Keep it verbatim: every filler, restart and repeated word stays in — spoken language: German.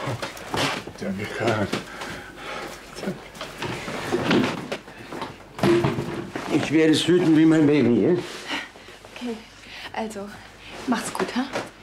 Danke, Karin. Ich werde es hüten wie mein Baby, ja? Okay, also, mach's gut, ha?